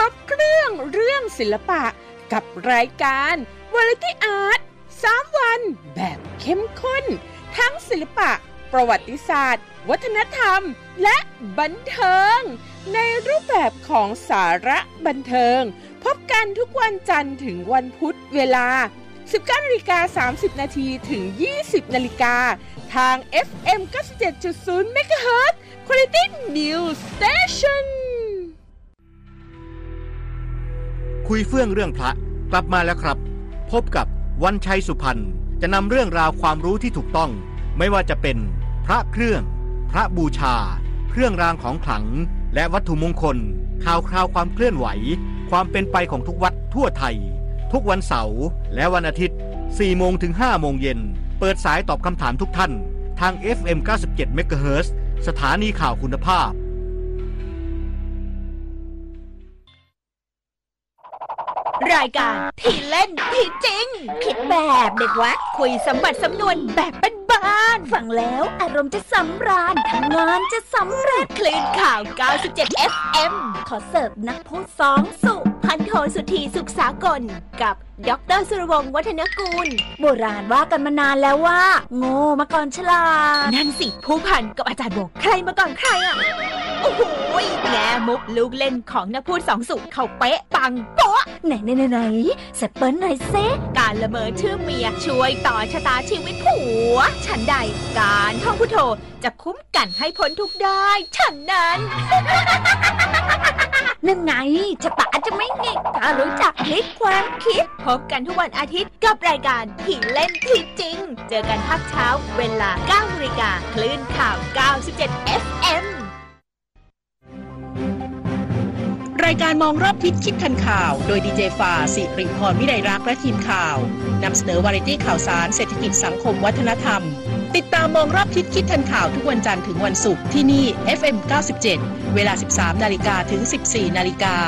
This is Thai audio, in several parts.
บเครื่องศิลปะกับรายการ Variety Art 3 วันแบบเข้มข้นทั้งศิลปะประวัติศาสตร์วัฒนธรรมและบันเทิงในรูปแบบของสาระบันเทิงพบกันทุกวันจันทร์ถึงวันพุธเวลา 19:30 น.ถึง 20 น.ทาง FM 97.0 MHz Quality News Station คุยเฟื่องเรื่องพระกลับมาแล้วครับพบกับวันชัยสุพรรณจะนำเรื่องราวความรู้ที่ถูกต้องไม่ว่าจะเป็นพระเครื่องพระบูชาเครื่องรางของขลังและวัตถุมงคลข่าวคราวความเคลื่อนไหวความเป็นไปของทุกวัดทั่วไทยทุกวันเสาร์และวันอาทิตย์ 4 โมงถึง 5 โมงเย็นเปิดสายตอบคำถามทุกท่านทาง FM 97 MHz สถานีข่าวคุณภาพรายการที่เล่นที่จริงคิดแบบเด็กวัดคุยสมบัติสำนวนแบบบ้านๆฟังแล้วอารมณ์จะสำราญทำงานจะสำเร็จคลื่นข่าว 97 FM ขอเสิร์ฟนักพูดสองสุพันโทสุธีสุขสากลกับดร.สุรวงศ์วัฒนกูลโบราณว่ากันมานานแล้วว่าโง่มาก่อนฉลาดนั่นสิผู้พันกับอาจารย์บอกใครมาก่อนใครอ่ะโอ้โหแง่มุกลูกเล่นของนักพูดสองสุเขาเป๊ะปังโป๊ะไหนแซปเปิ้ลหน่อยเซการละเมอชื่อเมียช่วยต่อชะตาชีวิตผัวฉันใดการท่องพุทโธจะคุ้มกันให้พ้นทุกได้ฉันนั้นนั่นไงจะปะจะไม่เงกถ้ารู้จักพลิกความคิดพบกันทุกวันอาทิตย์กับรายการที่เล่นที่จริงเจอกันภาคเช้าเวลา 9 นาฬิกาคลื่นข่าว 97 FM รายการมองรอบทิศคิดทันข่าวโดยดีเจฟ้าสิริพรวิไลรักษ์และทีมข่าวนำเสนอวาไรตี้ข่าวสารเศรษฐกิจสังคมวัฒนธรรมติดตามมองรอบทิศคิดทันข่าวทุกวันจันทร์ถึงวันศุกร์ที่นี่ FM 97 เวลา 13 นาฬิกาถึง 14 นาฬิกา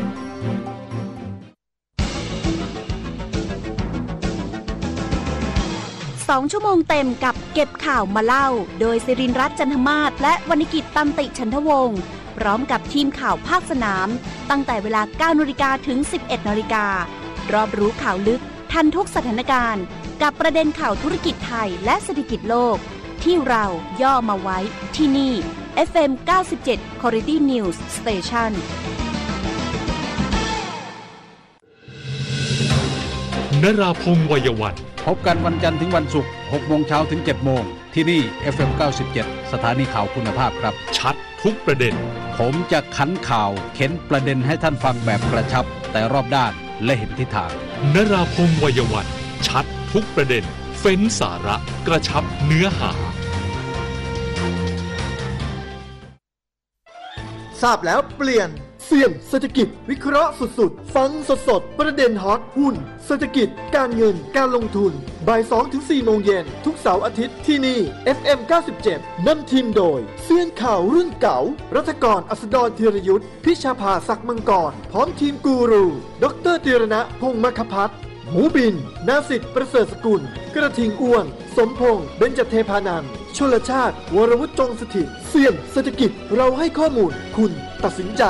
2 ชั่วโมงเต็มกับเก็บข่าวมาเล่าโดยศิรินทร์รัตน์จันทมาศและวรรณกิจตันติฉันทวงศ์พร้อมกับทีมข่าวภาคสนามตั้งแต่เวลา 9 นาฬิกาถึง 11 นาฬิการอบรู้ข่าวลึกทันทุกสถานการณ์กับประเด็นข่าวธุรกิจไทยและเศรษฐกิจโลกที่เราย่อมาไว้ที่นี่ FM 97 Quality News Station นราพงษ์วัยวันพบกันวันจันทร์ถึงวันศุกร์ 6 โมงเช้าถึง 7 โมงที่นี่ FM 97 สถานีข่าวคุณภาพครับชัดทุกประเด็นผมจะขันข่าวเข็นประเด็นให้ท่านฟังแบบกระชับแต่รอบด้านและเห็นทิศทางนราพงษ์วัยวันชัดทุกประเด็นเฟ้นสาระกระชับเนื้อหาทราบแล้วเปลี่ยนเสี่ยงเศรษฐกิจวิเคราะห์สุดๆฟังสดๆประเด็นฮอตหุ้นเศรษฐกิจการเงินการลงทุนบ่าย 2-4 โมงเย็นทุกเสาร์อาทิตย์ที่นี่ FM 97 นำทีมโดยเสี่ยงข่าวรุ่นเก่ารัฐกรอัสดรธีรยุทธพิชาภาศักดิ์มังกรพร้อมทีมกูรูดร.ธีรณะพงษ์มคภัทรหมูบินนาสิทธิ์ประเสริฐสกุลกระทิงอ้วนสมพงษ์เบญจเทพานันท์ชลชาติวรวุฒิจงสถิตเสี่ยงเศรษฐกิจเราให้ข้อมูลคุณตัดสินใจ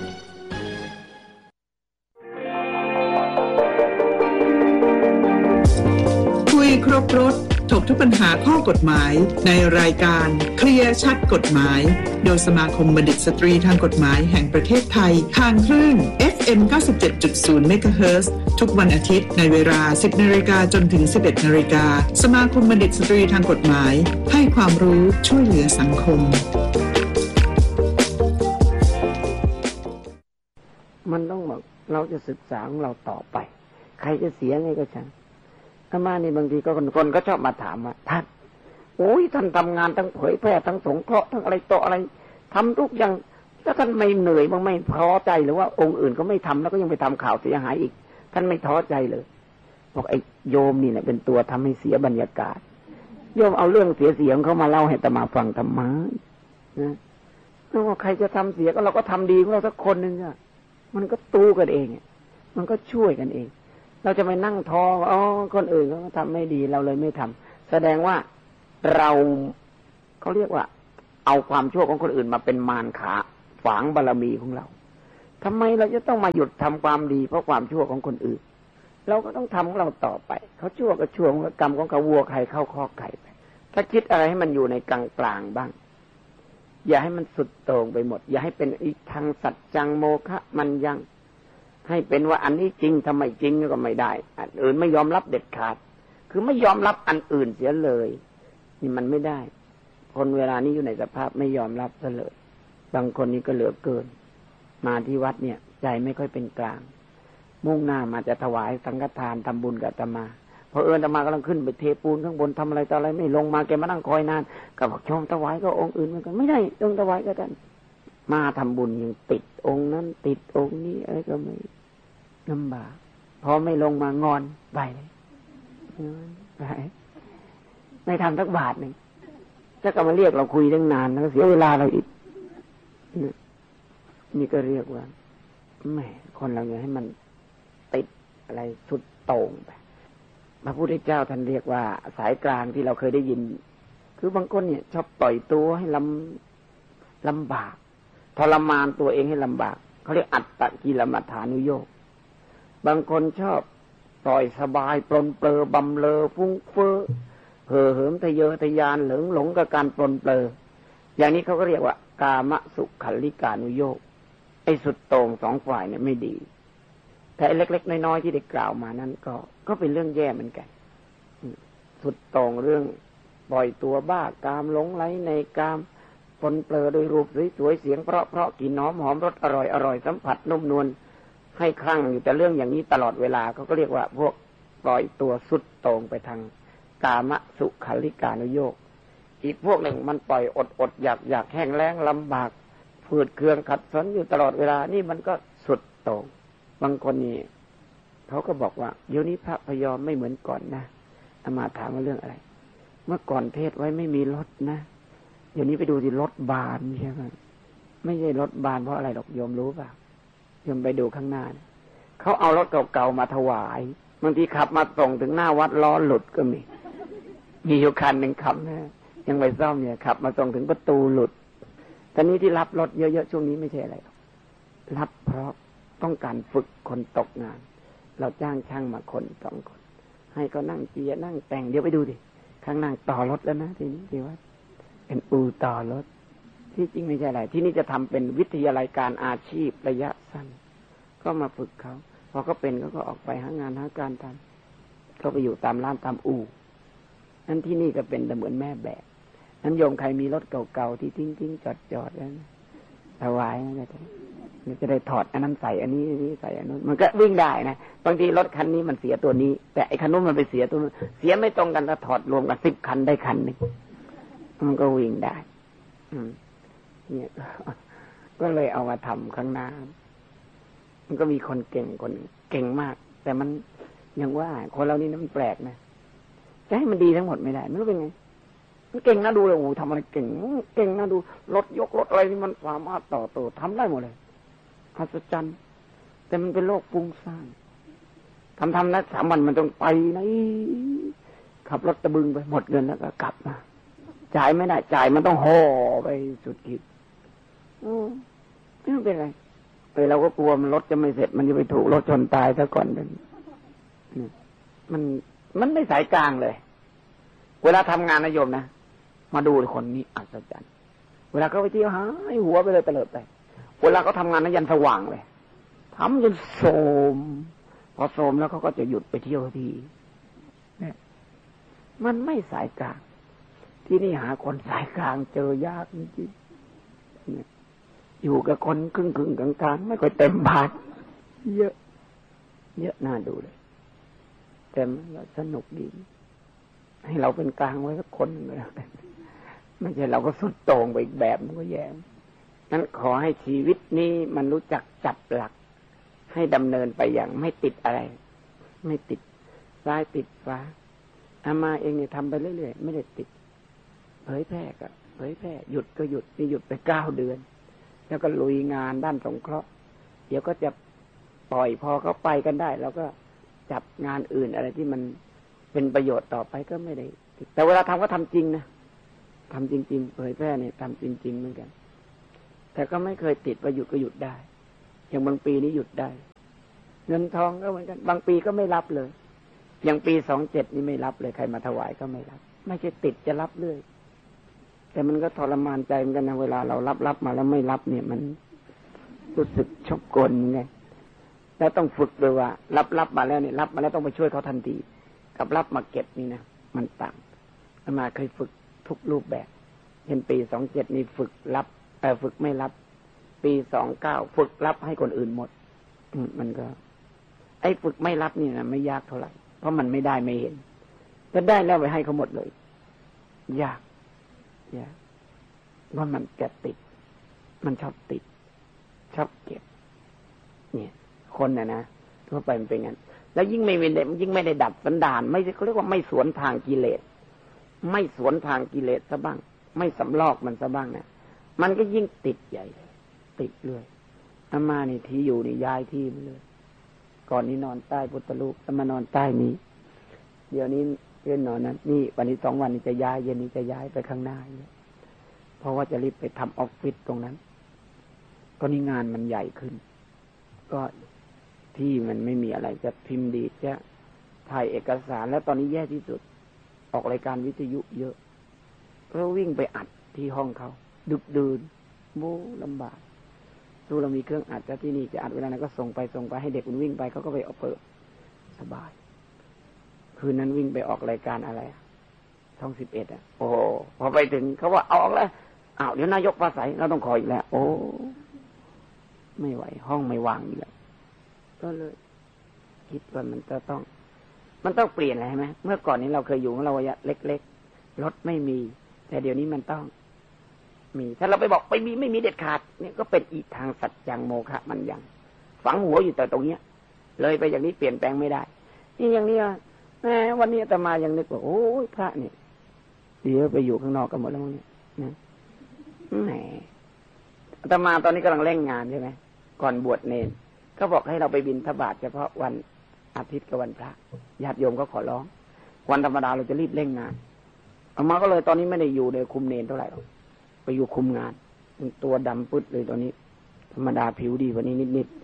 คุยครบรถถกทุกปัญหาข้อกฎหมายในรายการเคลียร์ชัดกฎหมายโดยสมาคมบัณฑิตสตรีทางกฎหมายแห่งประเทศไทยทางคลื่น FM 97.0 MHz ทุกวันอาทิตย์ในเวลา 10 นาฬิกาจนถึง 11 นาฬิกาสมาคมบัณฑิตสตรีทางกฎหมายให้ความรู้ช่วยเหลือสังคมมันต้องบอกเราจะศึกษาของเราต่อไปใครจะเสียไงก็ช่างอามานี่บางทีก็คนก็ชอบมาถามว่าท่านโอ้ยท่านทำงานทั้งเผยแพร่ทั้งสงเคราะห์ทั้งอะไรต่ออะไรทำทุกอย่างถ้าท่านไม่เหนื่อยบ้างไม่ท้อใจหรือว่าองค์อื่นก็ไม่ทำแล้วก็ยังไปทำข่าวเสียหายอีกท่านไม่ท้อใจเลยบอกไอ้โยมนี่เนี่ยเป็นตัวทำให้เสียบรรยากาศโยมเอาเรื่องเสียงเขามาเล่าให้อาตมาฟังทำไมนะแล้วว่าใครจะทำเสียก็เราก็ทำดีของเราสักคนนึงอ่ะมันก็ตู้กันเองมันก็ช่วยกันเองเราจะไปนั่งท้อคนอื่นเขาทำไม่ดีเราเลยไม่ทำแสดงว่าเราเขาเรียกว่าเอาความชั่วของคนอื่นมาเป็นมารขาฝังบารมีของเราทำไมเราจะต้องมาหยุดทำความดีเพราะความชั่วของคนอื่นเราก็ต้องทำของเราต่อไปเขาชั่วก็ชั่วกรรมของเขาวัวใครเข้าคอกไข่ไปถ้าคิดอะไรให้มันอยู่ในกลางกลางบ้างอย่าให้มันสุดโต่งไปหมดอย่าให้เป็นอีกทางสัจจังโมฆะมันยังให้เป็นว่าอันนี้จริงทำไมจริงก็ไม่ได้อันอื่นไม่ยอมรับเด็ดขาดคือไม่ยอมรับอันอื่นเสียเลยนี่มันไม่ได้คนเวลานี้อยู่ในสภาพไม่ยอมรับซะเลยบางคนนี่ก็เหลือเกินมาที่วัดเนี่ยใจไม่ค่อยเป็นกลางมุ่งหน้ามาจะถวายสังฆทานทำบุญกับอาตมาพออาตมากำลังขึ้นไปเทปูนข้างบนทำอะไรต่ออะไรไม่ลงมาแกมานั่งคอยนานก็บอกชมถวายก็องค์อื่นเหมือนกันไม่ได้ต้องถวายก็ท่านมาทำบุญยังติดองค์นั้นติดองค์นี้อะไรก็ไม่ลำบากพอไม่ลงมางอนไปเลยไปไม่ทำสักบาทหนึ่งถ้าก็มาเรียกเราคุยตั้งนานแล้วเสียเวลาเราอีกนี่ก็เรียกว่าแหมคนเราเนี่ยให้มันติดอะไรสุดโต่งไปพระพุทธเจ้าท่านเรียกว่าสายกลางที่เราเคยได้ยินคือบางคนเนี่ยชอบปล่อยตัวให้ลำบากทรมานตัวเองให้ลำบากเขาเรียกอัตตกิลมัฏฐานุโยคบางคนชอบปล่อยสบายปลนเปลือบำเลอฟุ้งเฟ้อเห่อเหิมทะเยอทะยานหลงกับการปลนเปลืออย่างนี้เขาก็เรียกว่ากามสุขัลลิกานุโยคไอ้สุดโต่งสองฝ่ายเนี่ยไม่ดีแต่เล็กๆน้อยๆที่ได้กล่าวมานั้นก็เป็นเรื่องแย่เหมือนกันสุดโต่งเรื่องปล่อยตัวบ้ากามหลงไหลในกามปลนเปลือโดยรูปสวยๆเสียงเพราะๆกลิ่นหอมรสอร่อยสัมผัสนุ่มนวลให้คลั่งอยู่แต่เรื่องอย่างนี้ตลอดเวลาเขาก็เรียกว่าพวกปล่อยตัวสุดโต่งไปทางกามสุขัลลิกานุโยคอีกพวกหนึ่งมันปล่อยอดอยากแห้งแล้งลำบากฝืดเคืองขัดสนอยู่ตลอดเวลานี่มันก็สุดโต่งบางคนนี่เขาก็บอกว่าเดี๋ยวนี้พระพยอมไม่เหมือนก่อนนะอามาถามว่าเรื่องอะไรเมื่อก่อนเทศไว้ไม่มีรถนะเดี๋ยวนี้ไปดูที่รถบานใช่ไหมไม่ใช่รถบานเพราะอะไรหรอกโยมรู้ป่ะโยมไปดูข้างหน้าเขาเอารถเก่าๆมาถวายบางทีขับมาส่งถึงหน้าวัดล้อหลุดก็มีอยู่คันหนึ่งขับนะยังไปซ่อมเนี่ยขับมาส่งถึงประตูหลุดตอนนี้ที่รับรถเยอะๆช่วงนี้ไม่ใช่อะไรหรอกรับเพราะต้องการฝึกคนตกงานเราจ้างช่างมาคน2 คนให้เขานั่งเจียนั่งแต่งเดี๋ยวไปดูดิข้างนั่งต่อรถแล้วนะทีนี้ที่ว่าเป็นอู่ต่อรถที่จริงไม่ใช่อะไรที่นี่จะทำเป็นวิทยาลัยการอาชีพระยะสั้นก็มาฝึกเขาพอเขาเป็นเขาก็ออกไปหางานหาการทำเขาไปอยู่ตามร้านตามอู่นั้นที่นี่ก็เป็นเหมือนแม่แบบนั้นโยมใครมีรถเก่าๆที่ทิ้งจอดแล้วถวายนะจะได้ถอดอันนั้นใส่อันนี้ใส่อันนู้นมันก็วิ่งได้นะบางทีรถคันนี้มันเสียตัวนี้แต่ไอ้คันนู้นมันไปเสียตัวนู้นเสียไม่ตรงกันถ้าถอดรวมกัน10 คันได้คันนึงมันก็วิ่งได้เนี่ยก็เลยเอามาทำข้างหน้ามันก็มีคนเก่งมากแต่มันอย่างว่าคนเรานี่มันแปลกนะจะให้มันดีทั้งหมดไม่ได้ไม่รู้เป็นไงมันเก่งนะดูเลยโอ้ทำอะไรเก่งนะดูรถยกรถอะไรนี่มันสามารถต่อตัวทำได้หมดเลยอัศจรรย์แต่มันเป็นโรคฟุ้งซ่านทำนะ3 วันมันต้องไปนะขับรถตะบึงไปหมดเงินแล้วก็กลับมาจ่ายไม่ได้จ่ายมันต้องห่อไปสุดขีดไม่เป็นไรเราก็กลัวมันรถจะไม่เสร็จมันจะไปถูกรถชนตายซะก่อนมันไม่สายกลางเลยเวลาทำงานนะโยมนะมาดูคนนี้อัศจรรย์เวลาเขาไปเที่ยวหายหัวไปเลยเตลิดไปเวลาเขาทำงานนะยันสว่างเลยทำจนโทรมพอโทรมแล้วเขาก็จะหยุดไปเที่ยวทีเนี่ยมันไม่สายกลางที่นี่หาคนสายกลางเจอยากจริงๆอยู่กับคนครึ่งกลางๆไม่ค่อยเต็มบาทเยอะน่าดูเลยแต่มันสนุกดีให้เราเป็นกลางไว้สักคนเลยไม่ใช่เราก็สุดโต่งไปอีกแบบมันก็แย่นั้นขอให้ชีวิตนี้มันรู้จักจับหลักให้ดำเนินไปอย่างไม่ติดอะไรไม่ติดซ้ายติดขวาอามาเองเนี่ยทำไปเรื่อยๆไม่ได้ติดเผยแพร่ก็เผยแพร่หยุดก็หยุดนี่หยุดไป9 เดือนแล้วก็ลุยงานด้านสงเคราะห์เดี๋ยวก็จะปล่อยพอเขาไปกันได้แล้วก็จับงานอื่นอะไรที่มันเป็นประโยชน์ต่อไปก็ไม่ได้แต่เวลาทำก็ทำจริงนะทำจริงๆเผยแพร่เนี่ยทำจริงๆเหมือนกันแต่ก็ไม่เคยติดว่าหยุดก็หยุดได้อย่างบางปีนี้หยุดได้เงินทองก็เหมือนกันบางปีก็ไม่รับเลยอย่างปี27นี่ไม่รับเลยใครมาถวายก็ไม่รับไม่ใช่ติดจะรับเรื่อยแต่มันก็ทรมานใจเหมือนกันนะเวลาเรารับมาแล้วไม่รับเนี่ยมันรู้สึกชกกลไงแล้วต้องฝึกด้วยว่ารับมาแล้วเนี่ยรับมาแล้วต้องไปช่วยเขาทันทีกับรับมาเก็บนี่นะมันต่างมาเคยฝึกทุกรูปแบบเห็นปี27นี่ฝึกรับฝึกไม่รับปี29ฝึกรับให้คนอื่นหมดมันก็ไอ้ฝึกไม่รับนี่นะไม่ยากเท่าไหร่เพราะมันไม่ได้ไม่เห็นแต่ได้แล้วไปให้เขาหมดเลยยากว่ามันจะติดมันชอบติดชอบเก็บเนี่ยคนนะทั่วไปมันเป็นงั้นแล้วยิ่งไม่ได้ดัดสันดานไม่เขาเรียกว่าไม่สวนทางกิเลสไม่สวนทางกิเลสซะบ้างไม่สำลอกมันซะบ้างนะมันก็ยิ่งติดใหญ่ติดเรื่อยอาม่านี่ที่อยู่นี่ย้ายที่มาเลยก่อนนี้นอนใต้พุทธรูปแล้วมานอนใต้นี้เดี๋ยวนี้เล่นนอนนั้นนี่วันนี้2 วันนี้จะย้ายเย็นนี้จะย้ายไปข้างหน้าเนี่ยเพราะว่าจะรีบไปทำออฟฟิศตรงนั้นก็นี่งานมันใหญ่ขึ้นก็ที่มันไม่มีอะไรจะพิมพ์ดีจะถ่ายเอกสารแล้วตอนนี้แย่ที่สุดออกรายการวิทยุเยอะแล้ววิ่งไปอัดที่ห้องเขาดึกดื่นโม้ลำบากดูเรามีเครื่องอัดจากที่นี่จะอัดเวลานั้นก็ส่งไปให้เด็กมันวิ่งไปเขาก็ไปเอาเปิดสบายคืนนั้นวิ่งไปออกรายการอะไรช่อง11โอ้พอไปถึงเขาว่าเอาออกแล้วเดี๋ยวนายกปราศัยเราต้องขออีกแล้วโอ้ไม่ไหวห้องไม่ว่างอีกแล้วก็เลยคิดว่ามันต้องเปลี่ยนอะไรไหมเมื่อก่อนนี้เราเคยอยู่ของเราระยะเล็กๆรถไม่มีแต่เดี๋ยวนี้มันต้องมีถ้าเราไปบอกไปมีไม่มีเด็ดขาดเนี่ยก็เป็นอีกทางสัจจังโมฆะมันยังฝังหัวอยู่แต่ตรงเนี้ยเลยไปอย่างนี้เปลี่ยนแปลงไม่ได้นี่อย่างนี้วันนี้อาตมายังนึกว่าโอ้ยพระเนี่ยเดี๋ยวไปอยู่ข้างนอกกันหมดแล้วมั้งเนี่ยนะแหมอาตมาตอนนี้กำลังเร่งงานใช่ไหมก่อนบวชเนรก็บอกให้เราไปบิณฑบาตเฉพาะวันอาทิตย์กับวันพระญาติโยมก็ขอร้องวันธรรมดาเราจะรีบเร่งงานอาตมาก็เลยตอนนี้ไม่ได้อยู่ในคุมเนรเท่าไหร่หรอกไปอยู่คุมงานตัวดำปึ๊ดเลยตอนนี้ธรรมดาผิวดีกว่านี้นิด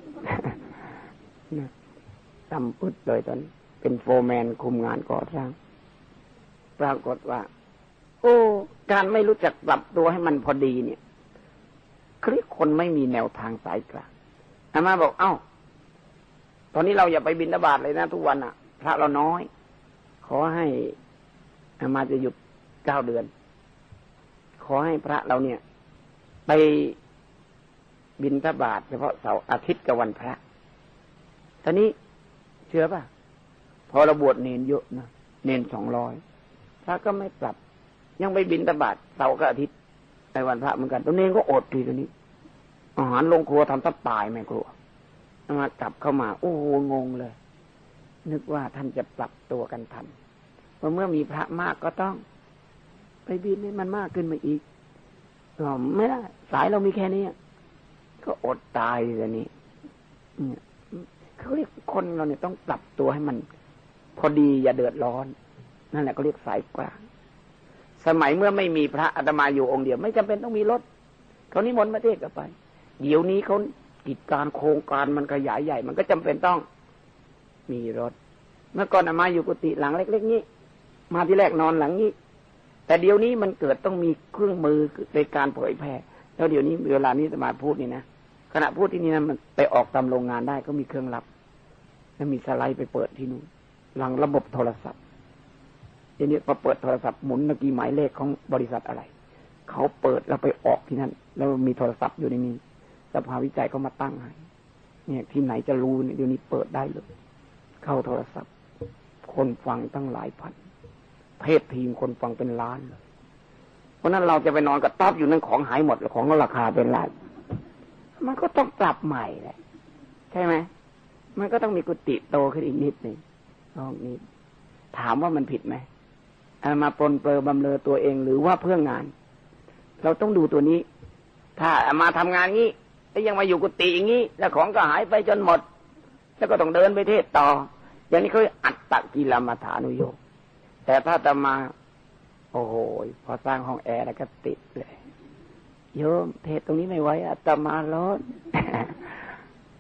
ๆดำปึ๊ดเลยตอนนี้เป็นโฟร์แมนคุมงานก่อสร้างปรากฏว่าโอ้การไม่รู้จักปรับตัวให้มันพอดีเนี่ยคือคนไม่มีแนวทางสายกลางอาม่าบอกตอนนี้เราอย่าไปบิณฑบาตเลยนะทุกวันพระเราน้อยขอให้อาม่าจะหยุด9 เดือนขอให้พระเราเนี่ยไปบิณฑบาตเฉพาะเสาร์อาทิตย์กับวันพระตอนนี้เชื่อป่ะพอเราบวชเนรเยอะนะเนร200พระก็ไม่ปรับยังไปบิณฑบาตเสาร์กับอาทิตย์ในวันพระเหมือนกันตัวเนรก็อดทีตัวนี้อาหารลงครัวทำทับตายไม่กลัวมากลับเข้ามาโอ้โหงงเลยนึกว่าท่านจะปรับตัวกันทันเพราะเมื่อมีพระมากก็ต้องไปบินให้มันมากขึ้นมาอีกไม่ได้สายเรามีแค่นี้ก็อดตายแบบนี้เขาเรียกคนเราเนี่ยต้องปรับตัวให้มันพอดีอย่าเดือดร้อนนั่นแหละเขาเรียกสายกลางสมัยเมื่อไม่มีพระอาตมาอยู่องค์เดียวไม่จำเป็นต้องมีรถเขานิมนต์มาเทศกันไปเดี๋ยวนี้เขากิจการโครงการมันขยายใหญ่มันก็จำเป็นต้องมีรถเมื่อก่อนอาตมาอยู่กุฏิหลังเล็กๆนี้มาที่แรกนอนหลังนี้แต่เดี๋ยวนี้มันเกิดต้องมีเครื่องมือในการเผยแพร่แล้วเดี๋ยวนี้เวลานี้อาตมาพูดนี่นะขณะพูดที่นี่นะมันไปออกตามโรงงานได้ก็มีเครื่องรับแล้วมีสไลด์ไปเปิดที่นู่นหลังระบบโทรศัพท์ทีนี้พอเปิดโทรศัพท์หมุนเมื่อกี้หมายเลขของบริษัทอะไรเขาเปิดแล้วไปออกที่นั่นแล้วมีโทรศัพท์อยู่ในนี้สภาวิจัยเขามาตั้งให้เนี่ยที่ไหนจะรู้เนี่ยเดี๋ยวนี้เปิดได้เลยเข้าโทรศัพท์คนฟังตั้งหลายพันเพจทีมคนฟังเป็นล้านเลยเพราะนั้นเราจะไปนอนกับต๊อบอยู่นั่นของหายหมดของราคาเป็นล้านมันก็ต้องปรับใหม่แหละใช่ไหมมันก็ต้องมีกุฏิโตขึ้นอีกนิดหนึ่งห้องนี้ถามว่ามันผิดไหมมาปนเปื้อบำเรอตัวเองหรือว่าเพื่องานเราต้องดูตัวนี้ถ้ามาทำงานงี้แล้วยังมาอยู่กุฏิอย่างนี้แล้วของก็หายไปจนหมดแล้วก็ต้องเดินไปเทศต่ออย่างนี้เขาอัตตกิลมัฏฐานุโยคแต่ถ้าจะมาโอ้โหพอสร้างห้องแอร์แล้วก็ติดเลยโยมเทศตรงนี้ไม่ไหวอาตมาร้อน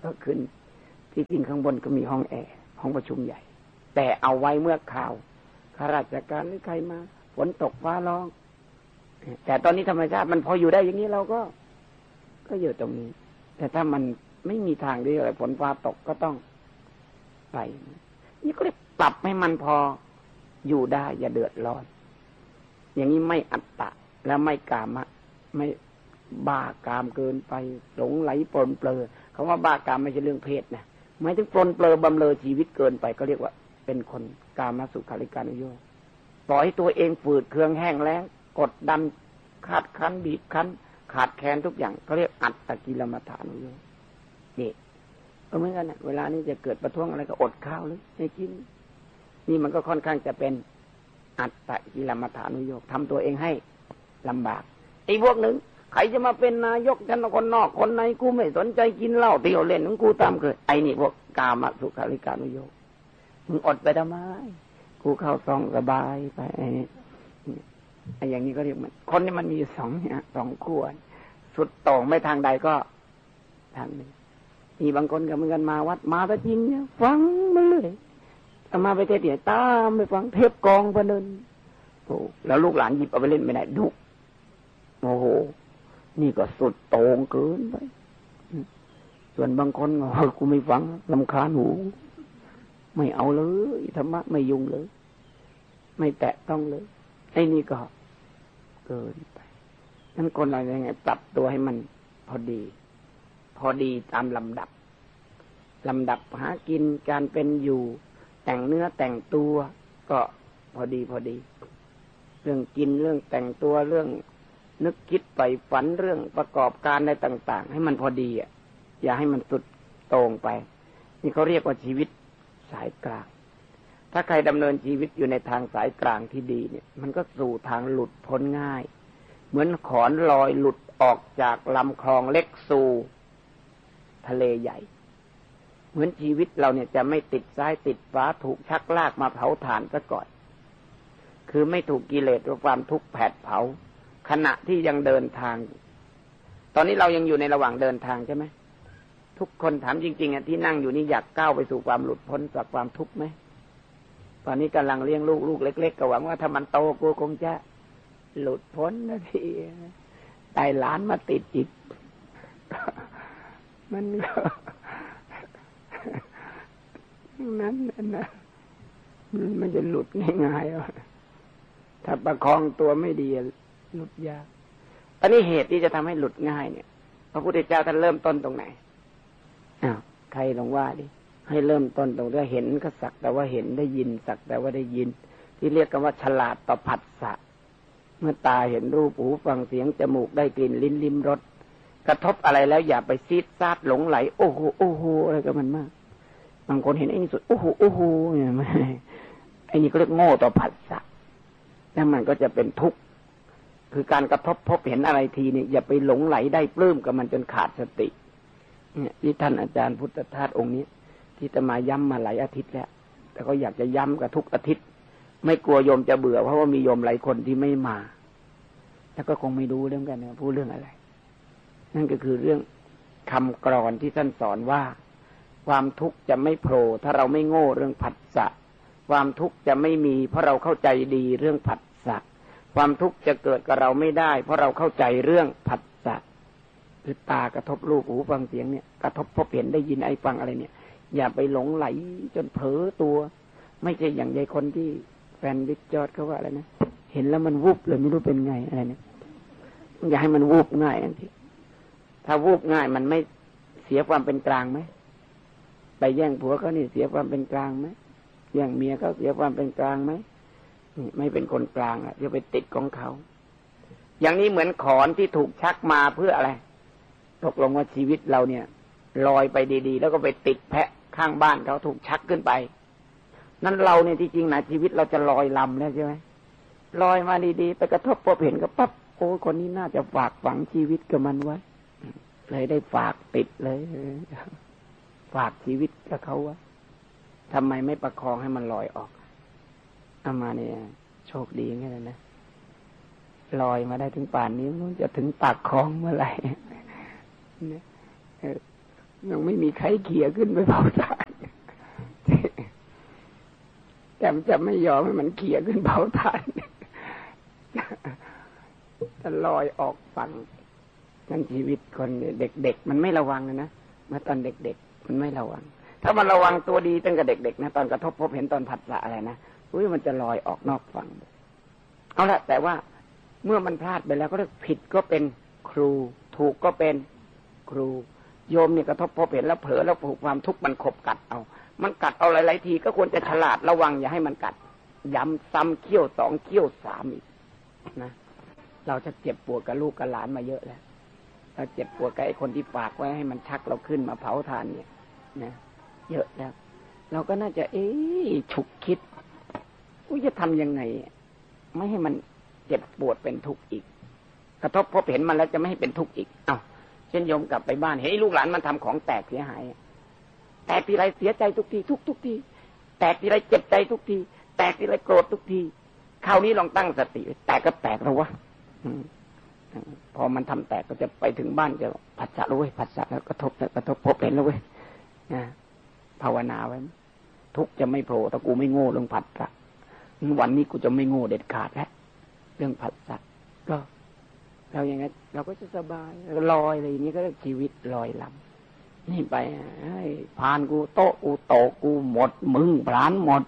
ก็ขึ้นที่จริงข้างบนก็มีห้องแอร์ห้องประชุมใหญ่แต่เอาไว้เมื่อข่าวข้าราชการหรือใครมาฝนตกฟ้าร้องแต่ตอนนี้ธรรมชาติมันพออยู่ได้อย่างนี้เราก็อยู่ตรงนี้แต่ถ้ามันไม่มีทางที่อะไรฝนฟ้าตกก็ต้องไปนี่ก็เลยปรับให้มันพออยู่ได้อย่าเดือดร้อนอย่างนี้ไม่อัตตะและไม่กามะไม่บ้ากามเกินไปหลงไหลปลนเปลือคำว่าบ้ากามไม่ใช่เรื่องเพศนะหมายถึงปลนเปลือบำเรอชีวิตเกินไปก็เรียกว่าเป็นคนกามสุขาริการุโยคปล่อยให้ตัวเองฝืดเคืองแห้งแล้งกดดันขาดคั้นบีบคั้นขาดแคลนทุกอย่างเขาเรียกอัตตกิลมัฏฐานุโยคนี่ก็เหมือนกันนะเวลานี้จะเกิดประท้วงอะไรก็อดข้าวเลยไม่กินนี่มันก็ค่อนข้างจะเป็นอัตตกิลมัฏฐานุโยคทำตัวเองให้ลำบากไอ้พวกหนึ่งใครจะมาเป็นนายกฉันคนนอกคนในกูไม่สนใจกินเหล้าเที่ยวเล่นของกูตามเคยไอ้นี่พวกกามสุขาริการุโยคมึงอดไปทำไมกูเข้าซองสบายไปไอ้อย่างนี้ก็เรียกมันคนนี้มันมีสองขั้วสุดโต่งไม่ทางใดก็ทางหนึ่งนี่บางคนก็เหมือนกันมาวัดมาแต่จริงเนี่ยฟังมาเลยเอามาไปเทศน์ตามไปฟังเทปกองพนันโอ้แล้วลูกหลานหยิบเอาไปเล่นไม่ได้ดุโอ้โหนี่ก็สุดโต่งเกินไปส่วนบางคนกูไม่ฟังรำคาญหูไม่เอาเลยธรรมะไม่ยุ่งเลยไม่แตะต้องเลยไอ้นี่ก็เกินไปนั้นคนเราอย่างไงปรับตัวให้มันพอดีตามลำดับหากินการเป็นอยู่แต่งเนื้อแต่งตัวก็พอดีเรื่องกินเรื่องแต่งตัวเรื่องนึกคิดไปฝันเรื่องประกอบการอะไรต่างๆให้มันพอดีอ่ะอย่าให้มันสุดโต่งไปนี่เขาเรียกว่าชีวิตสายกลางถ้าใครดำเนินชีวิตอยู่ในทางสายกลางที่ดีเนี่ยมันก็สู่ทางหลุดพ้นง่ายเหมือนขอนลอยหลุดออกจากลำคลองเล็กสู่ทะเลใหญ่เหมือนชีวิตเราเนี่ยจะไม่ติดซ้ายติดขวาถูกชักลากมาเผาถ่านซะก่อนคือไม่ถูกกิเลสหรือความทุกข์แผดเผาขณะที่ยังเดินทางตอนนี้เรายังอยู่ในระหว่างเดินทางใช่ไหมทุกคนถามจริงๆอ่ะที่นั่งอยู่นี่อยากก้าวไปสู่ความหลุดพ้นจากความทุกข์ไหมตอนนี้กำลังเลี้ยงลูกเล็กๆก็หวังว่าถ้ามันโตกูคงจะหลุดพ้นนะทีได้หลานมาติดอีกมันก็นั้นนะมันจะหลุดง่ายๆถ้าประคองตัวไม่ดีหลุดยากอันนี้เหตุที่จะทำให้หลุดง่ายเนี่ยพระพุทธเจ้าท่านเริ่มต้นตรงไหนใครลองว่าดิให้เริ่มต้นตรงที่เห็นก็สักแต่ว่าเห็นได้ยินสักแต่ว่าได้ยินที่เรียกกันว่าฉลาดต่อผัสสะเมื่อตาเห็นรูปหูฟังเสียงจมูกได้กลิ่นลิ้นลิ้มรสกระทบอะไรแล้วอย่าไปซีดซาดหลงไหลโอ้โหอะไรกับมันมากบางคนเห็นไอ้นี่สุดโอ้โหเนี่ยไม่ไอ้นี่ก็เรียกโง่ต่อผัสสะแล้วมันก็จะเป็นทุกข์คือการกระทบพบเห็นอะไรทีเนี่ยอย่าไปหลงไหลได้ปลื้มกับมันจนขาดสติเนี่ยที่ท่านอาจารย์พุทธทาสองค์นี้ที่จะมาย้ำมาหลายอาทิตย์แล้วแต่ก็อยากจะย้ำกับทุกอาทิตย์ไม่กลัวโยมจะเบื่อเพราะว่ามีโยมหลายคนที่ไม่มาแล้วก็คงไม่รู้เรื่องกันนะพูดเรื่องอะไรนั่นก็คือเรื่องคำกลอนที่ท่านสอนว่าความทุกข์จะไม่โผล่ถ้าเราไม่โง่เรื่องผัสสะความทุกข์จะไม่มีเพราะเราเข้าใจดีเรื่องผัสสะความทุกข์จะเกิดกับเราไม่ได้เพราะเราเข้าใจเรื่องผัสสะคือตากระทบรูปหูฟังเสียงเนี่ยกระทบพบเห็นได้ยินไอ้ฟังอะไรเนี่ยอย่าไปหลงไหลจนเผลอตัวไม่ใช่อย่างใหญ่คนที่แฟนวิจอดเขาว่าอะไรนะเห็นแล้วมันวูบเลยไม่รู้เป็นไงอะไรเนี่ยอย่าให้มันวูบง่ายอันที่ถ้าวูบง่ายมันไม่เสียความเป็นกลางไหมไปแย่งผัวเขานี่เสียความเป็นกลางไหมแย่งเมียเขาเสียความเป็นกลางไหมไม่เป็นคนกลางจะไปติดของเขาอย่างนี้เหมือนขอนที่ถูกชักมาเพื่ออะไรตกลงว่าชีวิตเราเนี่ยลอยไปดีๆแล้วก็ไปติดแพะข้างบ้านเขาถูกชักขึ้นไปนั่นเราเนี่ยที่จริงนะชีวิตเราจะลอยลำแล้วใช่ไหมลอยมาดีๆไปกระทบพบเห็นก็ปั๊บโอ้คนนี้น่าจะฝากฝังชีวิตกับมันไว้เลยได้ฝากติดเลยฝากชีวิตกับเขาวะทำไมไม่ประคองให้มันลอยออกเอามาเนี่ยโชคดีงั้นเลยนะลอยมาได้ถึงป่านนี้มันจะถึงปากคลองเมื่อไหร่ยังไม่มีใครเขี่ยขึ้นไปเผาถ่านแต่มันจะไม่ยอมให้มันเขี่ยขึ้นเผาถ่านจะลอยออกฝั่งนั่นชีวิตคนเด็กๆมันไม่ระวังนะเมื่อตอนเด็กๆมันไม่ระวังถ้ามันระวังตัวดีตั้งแต่เด็กๆนะตอนกระทบพบเห็นตอนผัสสะอะไรนะมันจะลอยออกนอกฝั่งเอาละแต่ว่าเมื่อมันพลาดไปแล้วก็ผิดก็เป็นครูถูกก็เป็นครูโยมเนี่ยกระทบพบเห็นแล้วเผลอแล้วผูกความทุกข์มันขบกัดเอามันกัดเอาหลายๆทีก็ควรจะฉลาดระวังอย่าให้มันกัดย้ำซ้ำเขี้ยวสองเขี้ยวสามอีกนะเราจะเจ็บปวดกับลูกกับหลานมาเยอะแล้วเราเจ็บปวดกับไอ้คนที่ฝากไว้ให้มันชักเราขึ้นมาเผาถ่านเนี่ยนะเยอะแล้วเราก็น่าจะฉุกคิดจะทำยังไงไม่ให้มันเจ็บปวดเป็นทุกข์อีกกระทบพบเห็นมันแล้วจะไม่ให้เป็นทุกข์อีกเช่นโยมกลับไปบ้านเห็นลูกหลานมันทำของแตกเสียหายแตกทีไรเสียใจทุกทีทุกทีแตกทีไรเจ็บใจทุกทีแตกทีไรโกรธทุกทีคราวนี้ลองตั้งสติแตกก็แตกแล้ววะพอมันทำแตกก็จะไปถึงบ้านจะผัสสะแล้วเว้ยผัสสะแล้วกระทบพบเห็นแล้วเว้ยภาวนาไว้ทุกจะไม่โผล่ถ้ากูไม่โง่เรื่องผัสสะวันนี้กูจะไม่โง่เด็ดขาดแล้วเรื่องผัสสะก็เราอย่างนั้นเราก็จะสบายลอยอะไรอย่างนี้ก็เรียกชีวิตลอยลำนี่ไปผ่านกูโตะกูโตกูหมดมึงพลานหมด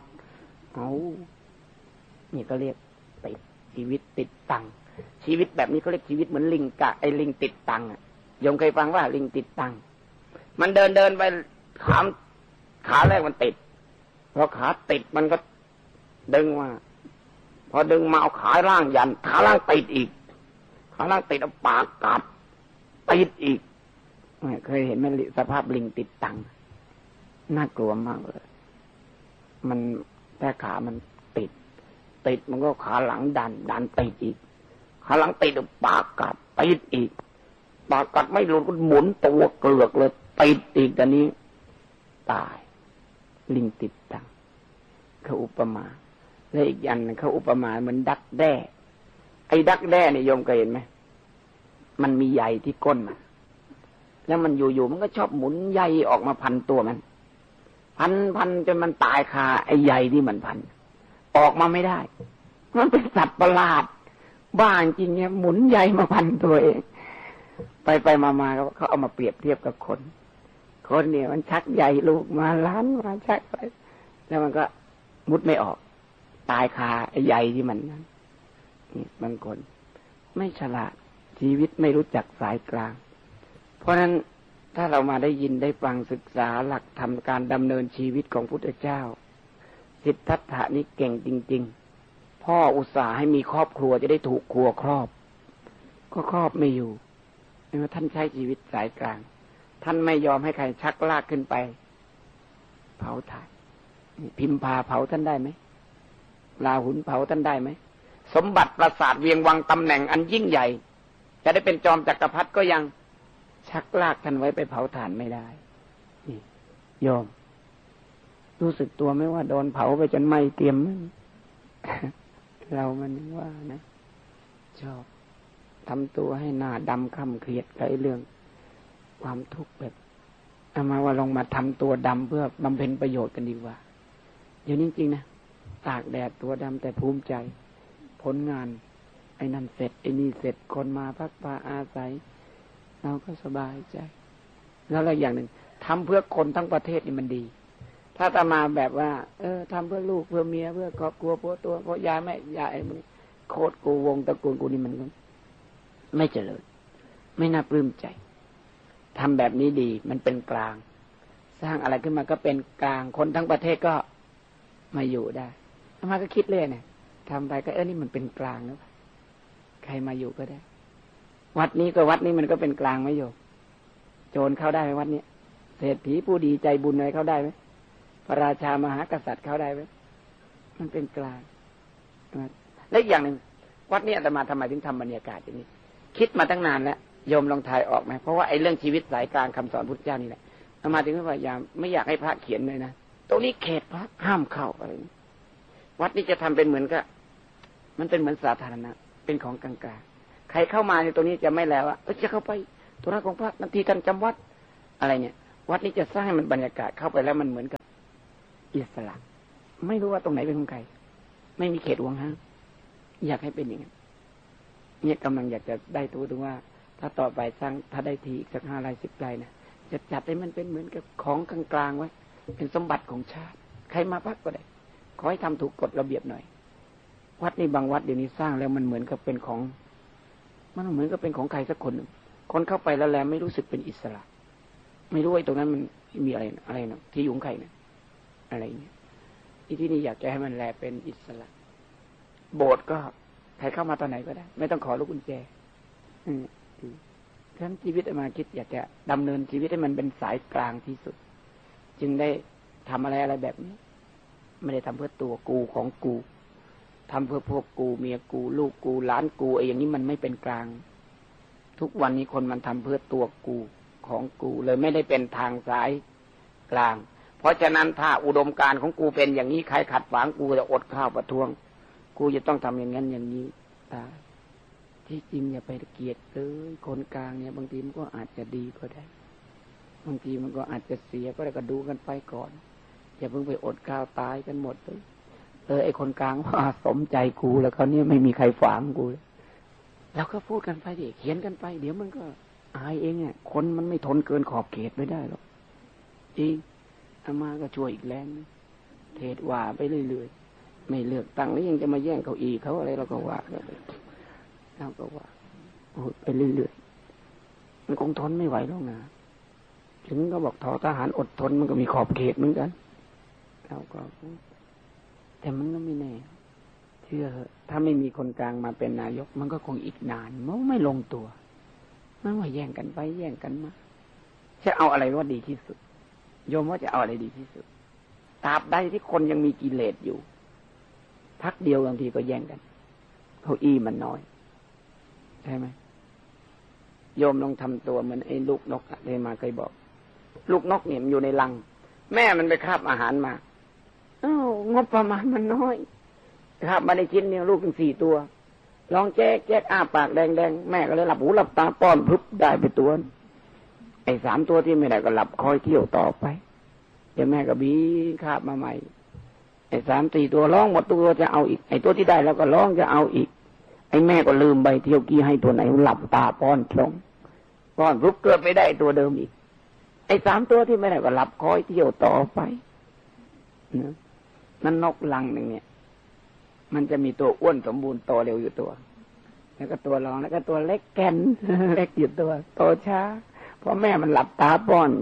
นี่ก็เรียกติดชีวิตติดตังชีวิตแบบนี้เขาเรียกชีวิตเหมือนลิงกะไอ้ลิงติดตังโยมเคยฟังว่าลิงติดตังมันเดินไปขาแรกมันติดพอขาติดมันก็ดึงมาพอดึงมาเอาขาล่างยันขาล่างติดอีกขาล่างติดเอาปากกัดติดอีกเคยเห็นไหมสภาพลิงติดตังน่ากลัวมากเลยมันแต่ขามันติดมันก็ขาหลังดันติดอีกขาหลังติดเอาปากกัดติดอีกปากกัดไม่หลุดก็หมุนตัวเกลือกเลยติดอีกตอนนี้ตายลิงติดตังเขาอุปมาและอีกอย่างนึงเขาอุปมาเหมือนดักแด้ไอ้ดักแด้เนี่ยโยมเคยเห็นไหมมันมีใยที่ก้นมันแล้วมันอยู่ๆมันก็ชอบหมุนใยออกมาพันตัวมันพันจนมันตายคาไอ้ใยที่มันพันออกมาไม่ได้มันเป็นสัตว์ประหลาดบ้าจริงเนี่ยหมุนใยมาพันตัวเองไปมาเขาเอามาเปรียบเทียบกับคนเนี่ยมันชักใยลูกมาล้านมาชักไปแล้วมันก็มุดไม่ออกตายคาไอ้ใยที่มันนั้นนี่บางคนไม่ฉลาดชีวิตไม่รู้จักสายกลางเพราะฉะนั้นถ้าเรามาได้ยินได้ฟังศึกษาหลักธรรมการดำเนินชีวิตของพุทธเจ้าสิทธัตถะนี่เก่งจริงๆพ่ออุตส่าห์ให้มีครอบครัวจะได้ถูกครัวครอบก็ครอบไม่อยู่เพราะท่านใช้ชีวิตสายกลางท่านไม่ยอมให้ใครชักลากขึ้นไปเผาถ่านพิมพาเผาท่านได้ไหมลาหุนเผาท่านได้ไหมสมบัติปราสาทเวียงวังตำแหน่งอันยิ่งใหญ่จะได้เป็นจอมจักรพรรดิก็ยังชักลากท่านไว้ไปเผาถ่านไม่ได้นี่โยมรู้สึกตัวไหมว่าโดนเผาไปจนไหม้เตรียม เรามันว่านะชอบทำตัวให้หน้าดำคล้ำเครียดกับเรื่องความทุกข์แบบเอามาว่าลองมาทำตัวดำเพื่อบำเพ็ญประโยชน์กันดีกว่าอย่างนี้จริงนะตากแดดตัวดำแต่ภูมิใจผลงานไอ้นั่นเสร็จไอ้นี่เสร็จคนมาพักพาอาศัยเราก็สบายใจแล้วอะไรอย่างหนึ่งทำเพื่อคนทั้งประเทศนี่มันดีถ้าจะมาแบบว่าทำเพื่อลูกเพื่อเมียเพื่อครอบครัวเพื่อตัวเพราะยายแม่ยายมันโคตรกูวงตระกูลกูนี่มันไม่เจริญไม่น่าปลื้มใจทำแบบนี้ดีมันเป็นกลางสร้างอะไรขึ้นมาก็เป็นกลางคนทั้งประเทศก็มาอยู่ได้อามาก็คิดเลยเนี่ยทำไปก็นี่มันเป็นกลางแล้วใครมาอยู่ก็ได้วัดนี้ก็วัดนี้มันก็เป็นกลางไหมโยมโจรเข้าได้ไหมวัดนี้เศรษฐีผู้ดีใจบุญอะไรเข้าได้ไหมพระราชามหากษัตริย์เข้าได้ไหมมันเป็นกลางและอีกอย่างหนึ่งวัดนี้อาตมาทำไมถึงทำบรรยากาศอย่างนี้คิดมาตั้งนานแล้วโยมลองทายออกไหมเพราะว่าไอ้เรื่องชีวิตสายกลางคำสอนพุทธเจ้านี่แหละอาตมาถึงพยายามไม่อยากให้พระเขียนเลยนะตรงนี้เขตพระห้ามเข้าอะไรวัดนี้จะทำเป็นเหมือนกับมันเป็นเหมือนสาธารณะเป็นของกลางๆใครเข้ามาในตรงนี้จะไม่แล้วจะเข้าไปตัวนั้นของพระนาทีท่านจำวัดอะไรเนี่ยวัดนี้จะสร้างให้มันบรรยากาศเข้าไปแล้วมันเหมือนกับอิสระไม่รู้ว่าตรงไหนเป็นของใครไม่มีเขตห่วงห้ามอยากให้เป็นอย่างนั้นเนี่ยกำลังอยากจะได้ตัวถึงว่าถ้าต่อไปสร้างถ้าได้ทีอีกสัก5 ไร่ 10 ไร่นะจะจัดให้มันเป็นเหมือนกับของกลางๆไว้เป็นสมบัติของชาติใครมาพักก็ได้ขอให้ทำถูกกฎระเบียบหน่อยวัดนี้บางวัดเดี๋ยวนี้สร้างแล้วมันเหมือนกับเป็นของมันเหมือนกับเป็นของใครสักคนหนึ่งคนเข้าไปแล้วไม่รู้สึกเป็นอิสระไม่รู้ไอ้ตรงนั้นมันมีอะไรนะที่อยู่ของใครนะอะไรเงี้ยที่นี่อยากจะให้มันเป็นอิสระโบสถ์ก็ใครเข้ามาตอนไหนก็ได้ไม่ต้องขอลูกกุญแจทั้งชีวิตมาคิดอยากจะดำเนินชีวิตให้มันเป็นสายกลางที่สุดจึงได้ทำอะไรแบบนี้ไม่ได้ทำเพื่อตัวกูของกูทำเพื่อพวกกูเมียกูลูกกูหลานกูไอ้อย่างนี้มันไม่เป็นกลางทุกวันนี้คนมันทำเพื่อตัวกูของกูเลยไม่ได้เป็นทางสายกลางเพราะฉะนั้นถ้าอุดมการณ์ของกูเป็นอย่างนี้ใครขัดขวางกูจะอดข้าวประท้วงกูจะต้องทำอย่างนั้นอย่างนี้ตายที่จริงอย่าไปเกลียดเลยคนกลางเนี่ยบางทีมันก็อาจจะดีก็ได้บางทีมันก็อาจจะเสียก็ได้ก็ดูกันไปก่อนอย่าเพิ่งไปอดข้าวตายกันหมดเลยไอ้คนกลางว่าสมใจกูแล้วเขาเนี่ยไม่มีใครฝางกูแล้วก็พูดกันไปดิเขียนกันไปเดี๋ยวมันก็อายเองอ่ะคนมันไม่ทนเกินขอบเขตไม่ได้หรอกจริงอามาก็ช่วยอีกแรงเทศว่าไปเรื่อยๆไม่เลือกตั้งแล้วยังจะมาแย่งเก้าอี้เขาอะไรเราก็ว่าเราก็ว่าโอ้ไปเรื่อยๆมันคงทนไม่ไหวแล้วนะถึงก็บอกทหารอดทนมันก็มีขอบเขตเหมือนกันเราก็แต่มันก็ไม่แน่เชื่อถ้าไม่มีคนกลางมาเป็นนายกมันก็คงอีกนานมันไม่ลงตัวมันว่าแย่งกันไปแย่งกันมาจะเอาอะไรว่าดีที่สุดโยมว่าจะเอาอะไรดีที่สุดตราบใดที่คนยังมีกิเลสอยู่พักเดียวบางทีก็แย่งกันเก้าอี้มันน้อยใช่ไหมโยมลองทำตัวเหมือนไอ้ลูกนกที่มาเคยบอกลูกนกเนี่ยมันอยู่ในรังแม่มันไปคาบอาหารมางบประมาณมันน้อยคาบมาได้ชิ้นเนี่ยลูกถึง4 ตัวลองแจ๊กอ้าปากแดงๆแม่ก็เลยหลับหูหลับตาป้อนพึบได้ไปตัวไอ้3 ตัวที่ไม่ได้ก็หลับคอยเที่ยวต่อไปเดี๋ยวแม่ก็บีคาบมาใหม่ไอ้3 4 ตัวร้องหมดตัวจะเอาอีกไอ้ตัวที่ได้แล้วก็ร้องจะเอาอีกไอ้แม่ก็ลืมใบเที่ยวกี้ให้ตัวไหนหลับตาป้อนตรงป้อนปุ๊บเกิดไม่ได้ตัวเดิมอีกไอ้3 ตัวที่ไม่ได้ก็หลับคอยเที่ยวต่อไปนั่นนกลังหนึ่งเนี่ยมันจะมีตัวอ้วนสมบูรณ์โตเร็วอยู่ตัวแล้วก็ตัวรองแล้วก็ตัวเล็กแก่นเล็กอยู่ตัวโตช้าเพราะแม่มันหลับตาป้อน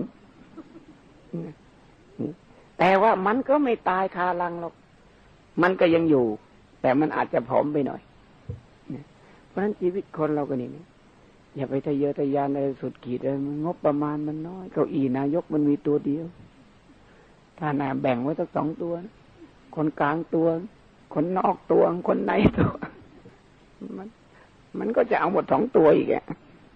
แต่ว่ามันก็ไม่ตายคารังหรอกมันก็ยังอยู่แต่มันอาจจะผอมไปหน่อยเพราะฉะนั้นชีวิตคนเราก็นี่อย่าไปทะเยอทะยานอะไรสุดขีดเลยงบประมาณมันน้อยเก้าอี้นายกมันมีตัวเดียวถ้านาแบ่งไว้สัก2 ตัวคนกลางตัวคนนอกตัวคนในตัวมันก็จะเอาหมด2 ตัวอีกอ่ะ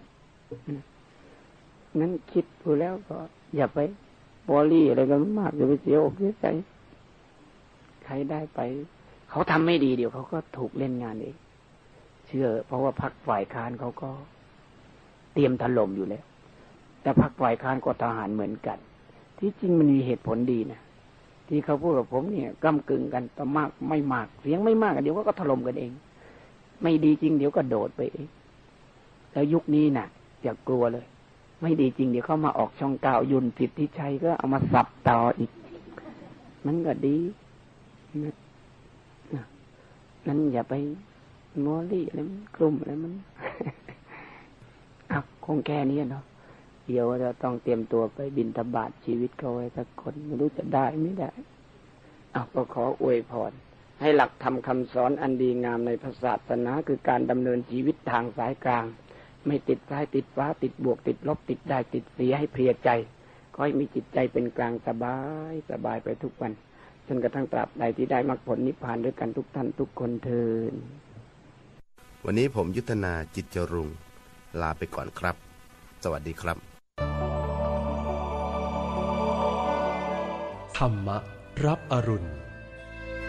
นั้นคิดดูแล้วก็อย่าไปบอลี่อะไรกันมากอย่าไปเสียอกเสียใจใครได้ไปเขาทำไม่ดีเดี๋ยวเขาก็ถูกเล่นงานเองเชื่อเพราะว่าพรรคฝ่ายค้านเขาก็เตรียมถล่มอยู่แล้วแต่พรรคฝ่ายค้านก็ทหารเหมือนกันที่จริงมันมีเหตุผลดีนะที่เขาพูดกับผมเนี่ยก้ำกึ่งกันต่อมากไม่มากเสียงไม่มากเดี๋ยวก็ถล่มกันเองไม่ดีจริงเดี๋ยวก็โดดไปเองแล้วยุคนี้น่ะอย่ากลัวเลยไม่ดีจริงเดี๋ยวเขามาออกช่อง9ยุนสิทธิชัยก็เอามาสับต่ออีกมันก็ดีนั้นอย่าไปมอลี่อะไรมันกลุ่มอะไรมันคงแค่นี้เนาะเดี๋ยวเราต้องเตรียมตัวไปบิณฑบาตชีวิตเขาไว้สักคนไม่รู้จะได้ไม่ได้ก็ขออวยพรให้หลักธรรมคำสอนอันดีงามในพระศาสนาคือการดำเนินชีวิตทางสายกลางไม่ติดซ้ายติดฟ้าติดบวกติดลบติดได้ติดเสียให้เพลียใจขอให้มีจิตใจเป็นกลางสบายไปทุกวันจนกระทั่งตราบใดที่ได้มรรคผลนิพพานด้วยกันทุกท่านทุกคนเทอญวันนี้ผมยุทธนาจิตจรุงลาไปก่อนครับสวัสดีครับธรรมะรับอรุณ